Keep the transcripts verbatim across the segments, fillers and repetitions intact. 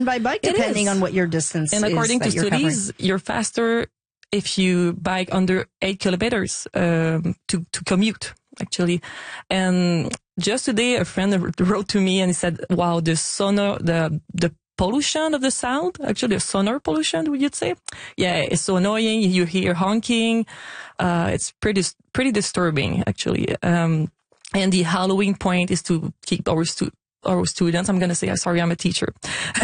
by bike, It depending is. on what your distance And is. according to that you're studies, covering. you're faster if you bike under eight kilometers um, to to commute, actually. And just today, a friend wrote to me and he said, "Wow, the sonar, the the pollution of the sound, actually, the sonar pollution, would you say? Yeah, it's so annoying. You hear honking. Uh, it's pretty pretty disturbing, actually. Um, and the Halloween point is to keep our stu- our students. I'm gonna say, I'm sorry, I'm a teacher.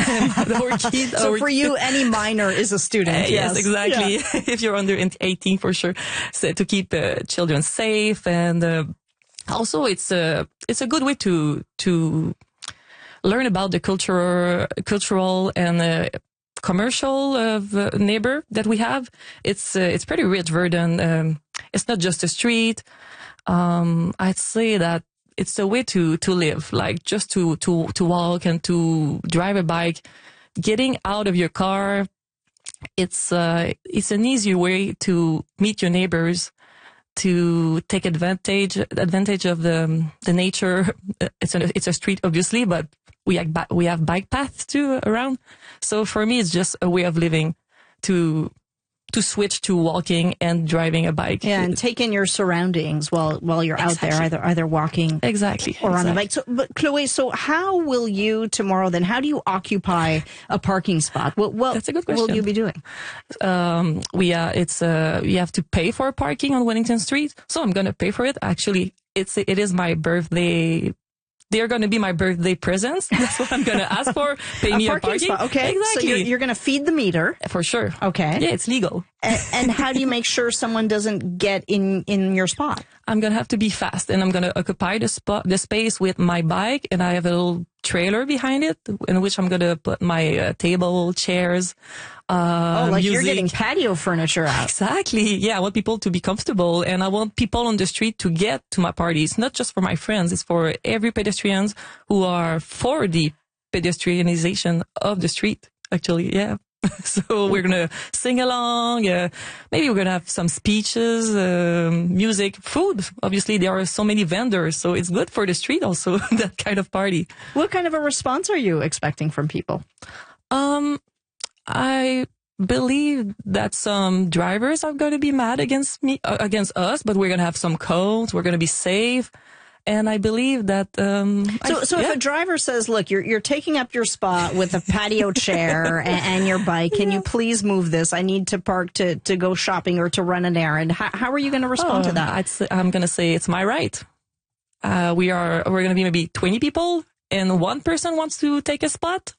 our kids, So our for you, any minor is a student. Uh, yes, exactly. Yeah. If you're under eighteen, for sure, so to keep uh, children safe, and uh, also it's a it's a good way to to learn about the culture, cultural and uh, commercial of uh, neighbor that we have. It's uh, it's pretty rich, Verdun. Um, it's not just a street. Um, I'd say that it's a way to to live, like just to to to walk and to drive a bike, getting out of your car. It's uh, it's an easier way to meet your neighbors, to take advantage advantage of the the nature. It's a it's a street, obviously, but we have we have bike paths too around. So for me, it's just a way of living to to switch to walking and driving a bike. Yeah, and take in your surroundings while while you're out Exactly. there, either either walking Exactly. or on a exactly. bike. So, but Chloe, so how will you tomorrow then? How do you occupy a parking spot? What, what That's a good will question. you be doing? Um, we uh, it's uh, you have to pay for parking on Wellington Street, so I'm gonna pay for it. Actually, it's it is my birthday. They're going to be my birthday presents. That's what I'm going to ask for. Pay me a parking. spot. Okay, Exactly. so you're, you're going to feed the meter. For sure. Okay. Yeah, it's legal. and, and how do you make sure someone doesn't get in in your spot? I'm going to have to be fast, and I'm going to occupy the spot, the space with my bike, and I have a little trailer behind it in which I'm going to put my uh, table, chairs, uh, Oh, like music. you're getting patio furniture out. Exactly. Yeah, I want people to be comfortable, and I want people on the street to get to my parties, not just for my friends. It's for every pedestrians who are for the pedestrianization of the street, actually. Yeah. So we're going to sing along. Uh, maybe we're going to have some speeches, um, music, food. Obviously, there are so many vendors, so it's good for the street also, that kind of party. What kind of a response are you expecting from people? Um, I believe that some drivers are going to be mad against me, uh, against us, but we're going to have some codes. We're going to be safe. And I believe that, um, So, I, so yeah. if a driver says, look, you're, you're taking up your spot with a patio chair and, and your bike, can you please move this? I need to park to, to go shopping or to run an errand. How, how are you going to respond Oh, to that? I'd say, I'm going to say it's my right. Uh, we are, we're going to be maybe twenty people and one person wants to take a spot.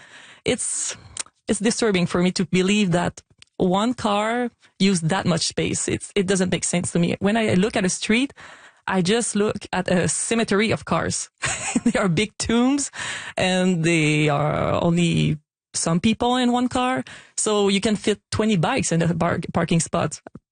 It's, it's disturbing for me to believe that one car used that much space. It's, it doesn't make sense to me. When I look at a street, I just look at a cemetery of cars. They are big tombs and they are only some people in one car. So you can fit twenty bikes in a bar- parking spot.